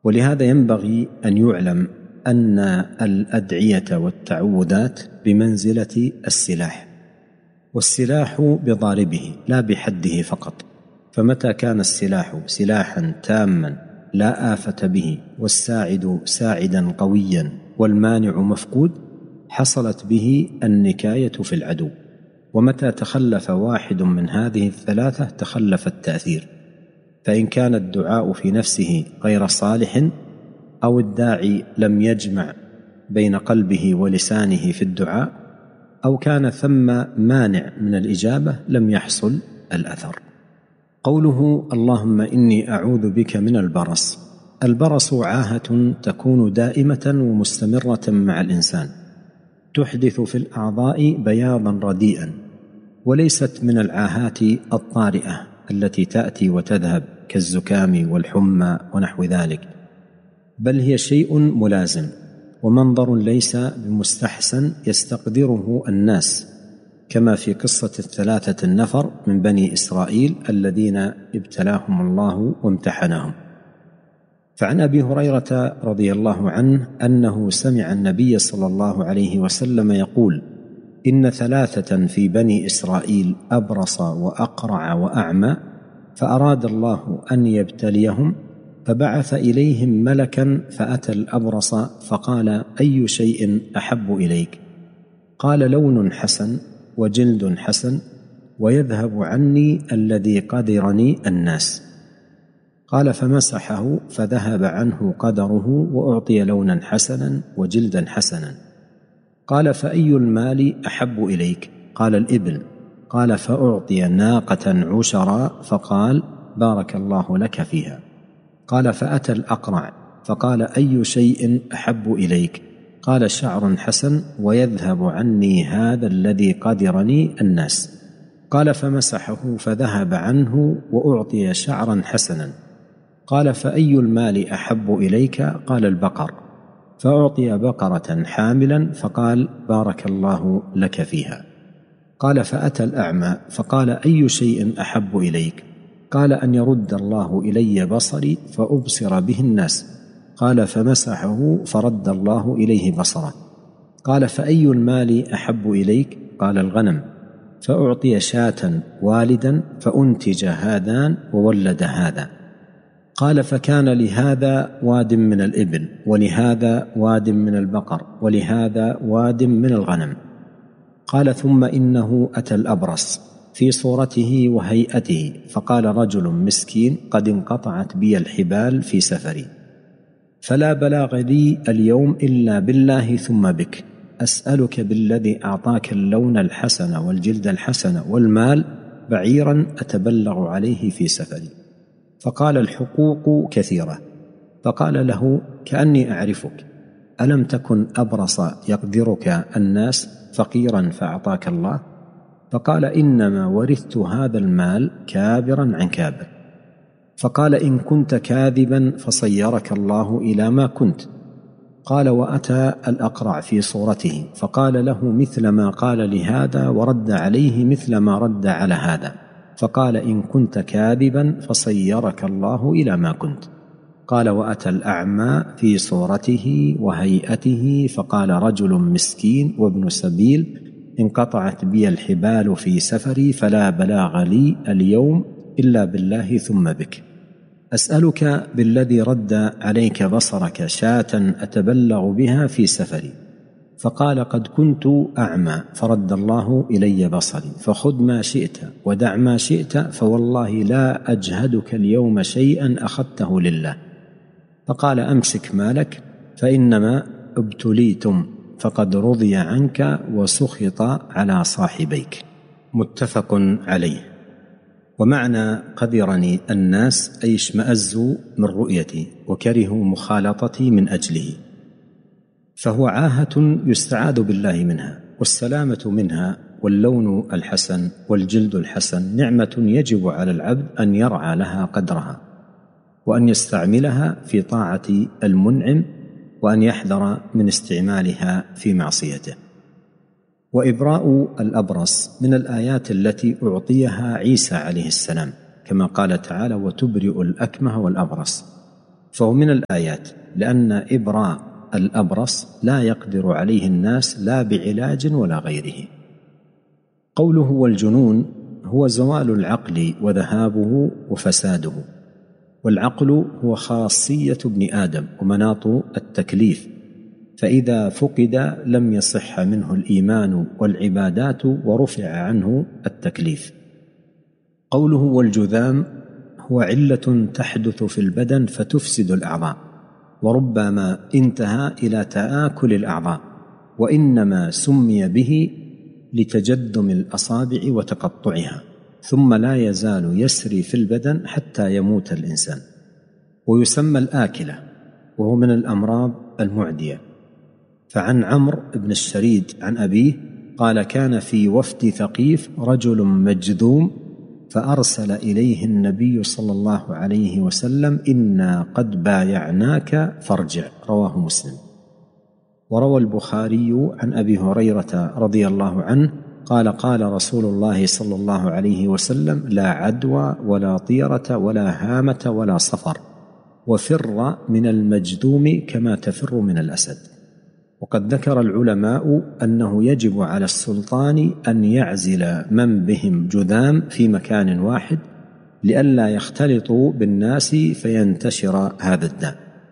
ولهذا ينبغي أن يعلم أن الأدعية والتعوذات بمنزلة السلاح، والسلاح بضاربه لا بحده فقط. فمتى كان السلاح سلاحا تاما لا آفة به، والساعد ساعدا قويا، والمانع مفقود، حصلت به النكاية في العدو. ومتى تخلف واحد من هذه الثلاثة تخلف التأثير. فإن كان الدعاء في نفسه غير صالح، أو الداعي لم يجمع بين قلبه ولسانه في الدعاء، أو كان ثم مانع من الإجابة، لم يحصل الأثر. قوله اللهم إني أعوذ بك من البرص. البرص عاهة تكون دائمة ومستمرة مع الإنسان، تحدث في الأعضاء بياضا رديئا، وليست من العاهات الطارئة التي تأتي وتذهب كالزكام والحمى ونحو ذلك، بل هي شيء ملازم ومنظر ليس بمستحسن يستقدره الناس، كما في قصة الثلاثة النفر من بني إسرائيل الذين ابتلاهم الله وامتحنهم. فعن أبي هريرة رضي الله عنه أنه سمع النبي صلى الله عليه وسلم يقول: إن ثلاثة في بني إسرائيل أبرص وأقرع وأعمى، فأراد الله أن يبتليهم، فبعث إليهم ملكا فأتى الأبرص فقال: أي شيء أحب إليك؟ قال: لون حسن وجلد حسن، ويذهب عني الذي قدرني الناس. قال: فمسحه فذهب عنه قدره، وأعطي لونا حسنا وجلدا حسنا. قال: فأي المال أحب إليك؟ قال: الإبل. قال: فأعطي ناقة عشرا، فقال: بارك الله لك فيها. قال: فأتى الأقرع فقال: أي شيء أحب إليك؟ قال: شعر حسن، ويذهب عني هذا الذي قدرني الناس. قال: فمسحه فذهب عنه، وأعطي شعرا حسنا. قال: فأي المال أحب إليك؟ قال: البقر. فأعطي بقرة حاملا، فقال: بارك الله لك فيها. قال: فأتى الأعمى فقال: أي شيء أحب إليك؟ قال: أن يرد الله إلي بصري فأبصر به الناس. قال: فمسحه فرد الله إليه بصره. قال: فأي المال أحب إليك؟ قال: الغنم. فأعطي شاة والدا، فأنتج هذان وولد هذا. قال: فكان لهذا واد من الإبل، ولهذا واد من البقر، ولهذا واد من الغنم. قال: ثم إنه أتى الأبرص في صورته وهيئته، فقال: رجل مسكين قد انقطعت بي الحبال في سفري، فلا بلاغ لي اليوم إلا بالله ثم بك، أسألك بالذي أعطاك اللون الحسن والجلد الحسن والمال بعيرا أتبلغ عليه في سفري. فقال: الحقوق كثيرة. فقال له: كأني أعرفك، ألم تكن أبرص يقدرك الناس فقيرا فأعطاك الله؟ فقال: إنما ورثت هذا المال كابرا عن كابر. فقال: إن كنت كاذبا فصيرك الله إلى ما كنت. قال: وأتى الأقرع في صورته فقال له مثل ما قال لهذا، ورد عليه مثل ما رد على هذا. فقال: إن كنت كاذبا فصيرك الله إلى ما كنت. قال: وأتى الأعمى في صورته وهيئته فقال: رجل مسكين وابن سبيل انقطعت بي الحبال في سفري، فلا بلاغ لي اليوم إلا بالله ثم بك، أسألك بالذي رد عليك بصرك شاة أتبلغ بها في سفري. فقال: قد كنت أعمى فرد الله إلي بصري، فخذ ما شئت ودع ما شئت، فوالله لا أجهدك اليوم شيئا أخذته لله. فقال: أمسك مالك فإنما ابتليتم، فقد رضي عنك وسخط على صاحبيك. متفق عليه. ومعنى قدرني الناس أي اشمأزوا من رؤيتي وكرهوا مخالطتي من أجله، فهو عاهة يستعاذ بالله منها، والسلامة منها واللون الحسن والجلد الحسن نعمة يجب على العبد أن يرعى لها قدرها، وأن يستعملها في طاعة المنعم، وأن يحذر من استعمالها في معصيته. وإبراء الأبرص من الآيات التي أعطيها عيسى عليه السلام، كما قال تعالى: وتبرئ الأكمه والأبرص. فهو من الآيات، لأن إبراء الأبرص لا يقدر عليه الناس لا بعلاج ولا غيره. قوله والجنون هو زوال العقل وذهابه وفساده، والعقل هو خاصية ابن آدم ومناط التكليف، فإذا فقد لم يصح منه الإيمان والعبادات ورفع عنه التكليف. قوله والجذام هو علة تحدث في البدن فتفسد الأعضاء، وربما انتهى إلى تآكل الأعضاء، وإنما سمي به لتجدم الأصابع وتقطعها، ثم لا يزال يسري في البدن حتى يموت الإنسان. ويسمى الآكلة، وهو من الأمراض المعدية. فعن عمرو بن الشريد عن أبيه قال: كان في وفد ثقيف رجل مجذوم، فأرسل إليه النبي صلى الله عليه وسلم: إنا قد بايعناك فارجع. رواه مسلم. وروى البخاري عن أبي هريرة رضي الله عنه قال: قال رسول الله صلى الله عليه وسلم: لا عدوى ولا طيرة ولا هامة ولا صفر، وفر من المجذوم كما تفر من الأسد. وقد ذكر العلماء أنه يجب على السلطان أن يعزل من بهم جذام في مكان واحد لئلا يختلطوا بالناس فينتشر هذا الداء.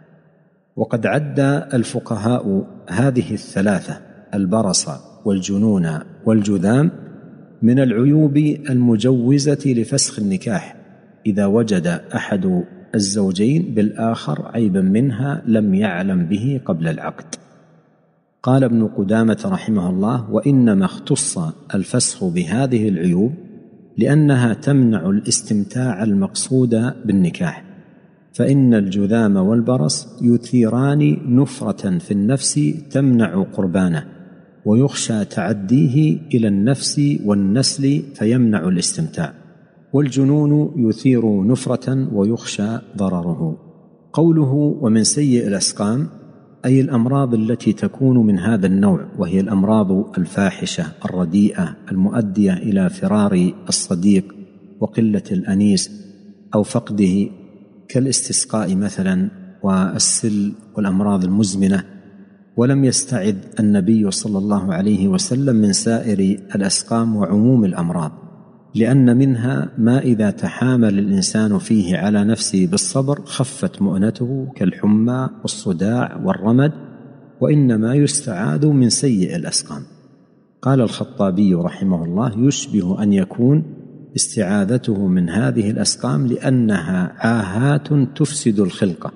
وقد عد الفقهاء هذه الثلاثة، البرص والجنون والجذام، من العيوب المجوزة لفسخ النكاح إذا وجد أحد الزوجين بالآخر عيبا منها لم يعلم به قبل العقد. قال ابن قدامة رحمه الله: وإنما اختص الفسخ بهذه العيوب لأنها تمنع الاستمتاع المقصود بالنكاح، فإن الجذام والبرص يثيران نفرة في النفس تمنع قربانه، ويخشى تعديه إلى النفس والنسل فيمنع الاستمتاع، والجنون يثير نفرة ويخشى ضرره. قوله ومن سيء الأسقام أي الأمراض التي تكون من هذا النوع، وهي الأمراض الفاحشة الرديئة المؤدية إلى فرار الصديق وقلة الأنيس أو فقده، كالاستسقاء مثلا والسل والأمراض المزمنة. ولم يستعذ النبي صلى الله عليه وسلم من سائر الأسقام وعموم الأمراض، لأن منها ما إذا تحامل الإنسان فيه على نفسه بالصبر خفت مؤنته، كالحمى والصداع والرمد، وإنما يستعاذ من سيء الأسقام. قال الخطابي رحمه الله: يشبه أن يكون استعاذته من هذه الأسقام لأنها عاهات تفسد الخلقة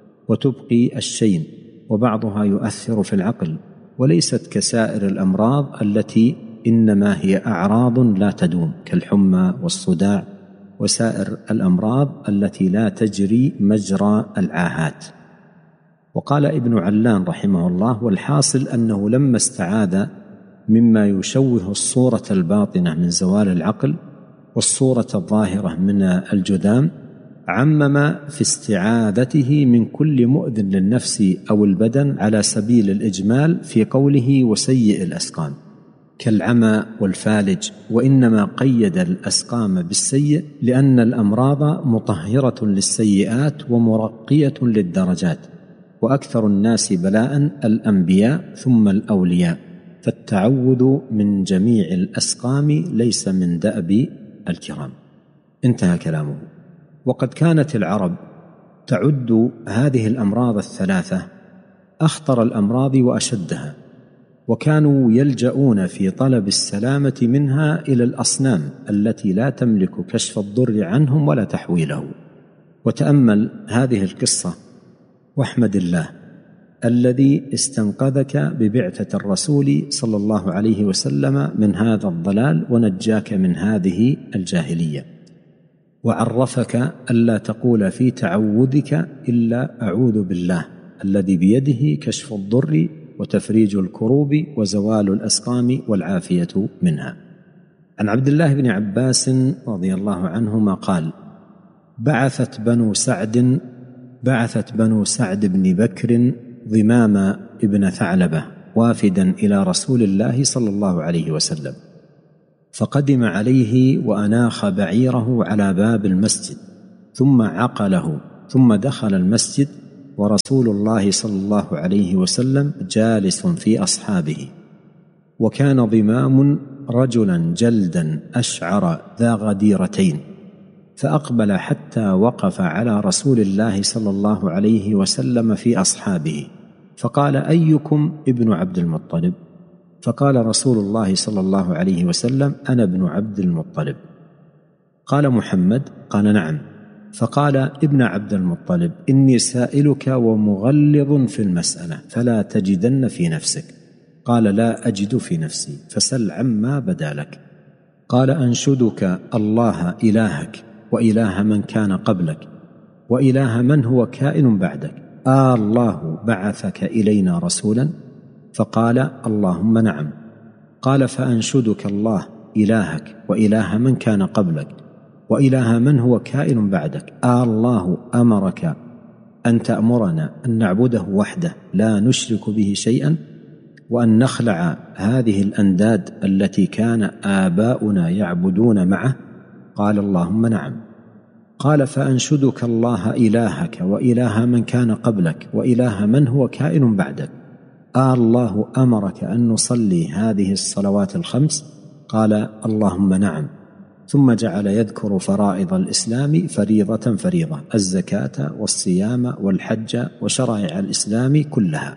وتبقي الشين، وبعضها يؤثر في العقل، وليست كسائر الأمراض التي إنما هي أعراض لا تدوم، كالحمى والصداع وسائر الأمراض التي لا تجري مجرى العاهات. وقال ابن علان رحمه الله: والحاصل أنه لما استعاذ مما يشوه الصورة الباطنة من زوال العقل والصورة الظاهرة من الجذام، عمم في استعاذته من كل مؤذ للنفس أو البدن على سبيل الإجمال في قوله وسيء الأسقام، كالعمى والفالج، وإنما قيد الأسقام بالسيء لأن الأمراض مطهرة للسيئات ومرقية للدرجات، وأكثر الناس بلاء الأنبياء ثم الأولياء، فالتعوذ من جميع الأسقام ليس من دأب الكرام. انتهى كلامه. وقد كانت العرب تعد هذه الأمراض الثلاثة أخطر الأمراض وأشدها، وكانوا يلجؤون في طلب السلامة منها إلى الأصنام التي لا تملك كشف الضر عنهم ولا تحويله. وتأمل هذه القصة واحمد الله الذي استنقذك ببعثة الرسول صلى الله عليه وسلم من هذا الضلال ونجاك من هذه الجاهلية، وعرفك ألا تقول في تعوذك إلا أعوذ بالله الذي بيده كشف الضر وتفريج الكروب وزوال الأسقام والعافية منها. عن عبد الله بن عباس رضي الله عنهما قال: بعثت بنو سعد بن بكر ضمام ابن ثعلبة وافدا إلى رسول الله صلى الله عليه وسلم، فقدم عليه وأناخ بعيره على باب المسجد، ثم عقله، ثم دخل المسجد ورسول الله صلى الله عليه وسلم جالس في أصحابه، وكان ضمام رجلا جلدا أشعر ذا غديرتين، فأقبل حتى وقف على رسول الله صلى الله عليه وسلم في أصحابه، فقال: أيكم ابن عبد المطلب؟ فقال رسول الله صلى الله عليه وسلم: أنا ابن عبد المطلب. قال: محمد؟ قال: نعم. فقال ابن عبد المطلب: إني سائلك ومغلظ في المسألة فلا تجدن في نفسك. قال: لا أجد في نفسي، فسل عما بدا لك. قال: أنشدك الله إلهك وإله من كان قبلك وإله من هو كائن بعدك، الله بعثك إلينا رسولا؟ فقال: اللهم نعم. قال: فأنشدك الله إلهك وإله من كان قبلك وإله من هو كائن بعدك، الله أمرك أن تأمرنا أن نعبده وحده لا نشرك به شيئا، وأن نخلع هذه الأنداد التي كان آباؤنا يعبدون معه؟ قال: اللهم نعم. قال: فأنشدك الله إلهك وإله من كان قبلك وإله من هو كائن بعدك، الله أمرك أن نصلي هذه الصلوات الخمس؟ قال: اللهم نعم. ثم جعل يذكر فرائض الإسلام فريضة فريضة: الزكاة والصيام والحج وشرائع الإسلام كلها،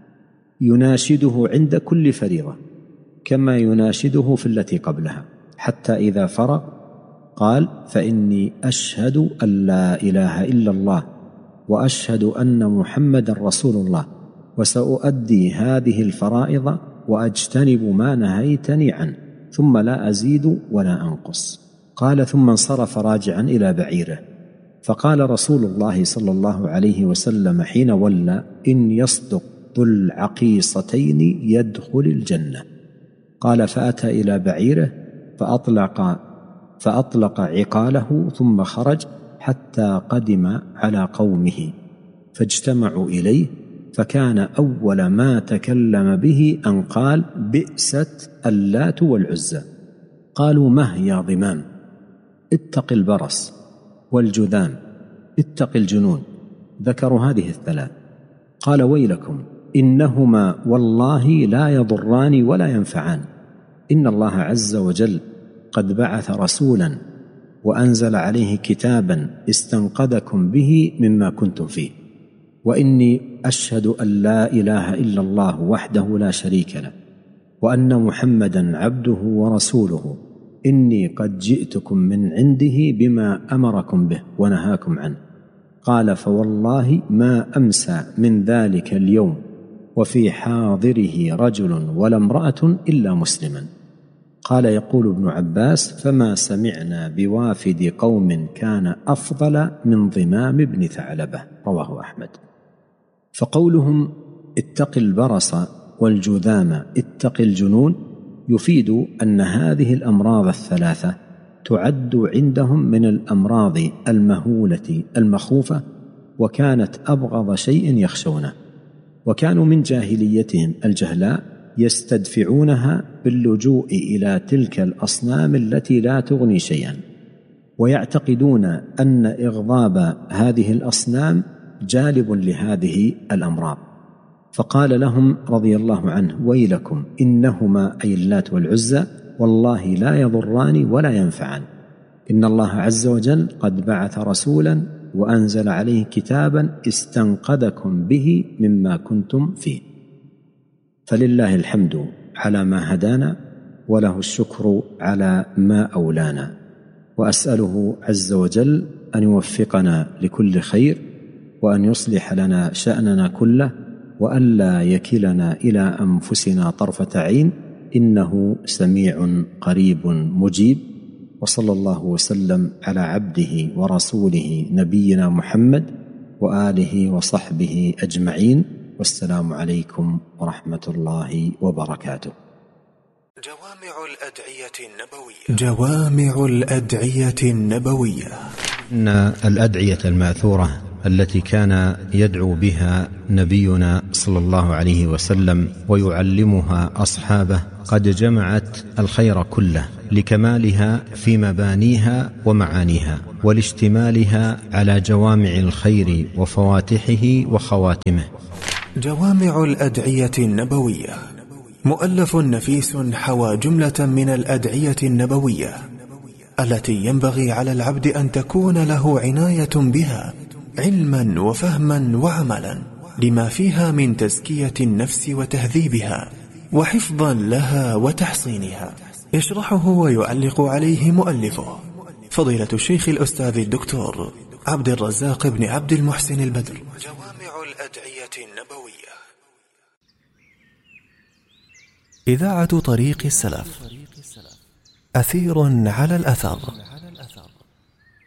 يناشده عند كل فريضة كما يناشده في التي قبلها، حتى إذا فرغ قال: فإني أشهد أن لا إله إلا الله وأشهد أن محمد رسول الله، وسأؤدي هذه الفرائض وأجتنب ما نهيتني عنه، ثم لا أزيد ولا أنقص. قال: ثم انصرف راجعا إلى بعيره، فقال رسول الله صلى الله عليه وسلم حين ولى: إن يصدق ذو العقيصتين يدخل الجنة. قال: فأتى إلى بعيره فأطلق عقاله ثم خرج حتى قدم على قومه، فاجتمعوا إليه، فكان أول ما تكلم به أن قال: بئست اللات والعزى. قالوا: مه يا ضمام؟ اتق البرص والجذام، اتق الجنون. ذكروا هذه الثلاث. قال: ويلكم، إنهما والله لا يضران ولا ينفعان، إن الله عز وجل قد بعث رسولا وأنزل عليه كتابا استنقذكم به مما كنتم فيه، وإني أشهد أن لا إله إلا الله وحده لا شريك له، وأن محمدا عبده ورسوله، إني قد جئتكم من عنده بما أمركم به ونهاكم عنه. قال: فوالله ما أمسى من ذلك اليوم وفي حاضره رجل ولا امرأة إلا مسلما. قال: يقول ابن عباس: فما سمعنا بوافد قوم كان أفضل من ضمام بن ثعلبة. رواه أحمد. فقولهم اتق البرص والجذام اتق الجنون يفيد أن هذه الأمراض الثلاثة تعد عندهم من الأمراض المهولة المخوفة، وكانت أبغض شيء يخشونه، وكانوا من جاهليتهم الجهلاء يستدفعونها باللجوء إلى تلك الأصنام التي لا تغني شيئا، ويعتقدون أن إغضاب هذه الأصنام جالب لهذه الأمراض. فقال لهم رضي الله عنه: ويلكم، إنهما أي اللات والعزى والله لا يضران ولا ينفعان، إن الله عز وجل قد بعث رسولا وأنزل عليه كتابا استنقذكم به مما كنتم فيه. فلله الحمد على ما هدانا، وله الشكر على ما أولانا، وأسأله عز وجل أن يوفقنا لكل خير، وأن يصلح لنا شأننا كله، وأن لا يكلنا إلى أنفسنا طرفة عين، إنه سميع قريب مجيب. وصلى الله وسلم على عبده ورسوله نبينا محمد وآله وصحبه أجمعين، والسلام عليكم ورحمة الله وبركاته. جوامع الأدعية النبوية. إن الأدعية المأثورة التي كان يدعو بها نبينا صلى الله عليه وسلم ويعلمها أصحابه قد جمعت الخير كله لكمالها في مبانيها ومعانيها، ولاشتمالها على جوامع الخير وفواتحه وخواتمه. جوامع الأدعية النبوية، مؤلف نفيس حوى جملة من الأدعية النبوية التي ينبغي على العبد أن تكون له عناية بها علما وفهما وعملا، لما فيها من تزكية النفس وتهذيبها وحفظا لها وتحصينها. يشرحه ويعلق عليه مؤلفه فضيلة الشيخ الأستاذ الدكتور عبد الرزاق بن عبد المحسن البدر. جوامع الأدعية النبوية. إذاعة طريق السلف، أثير على الأثر.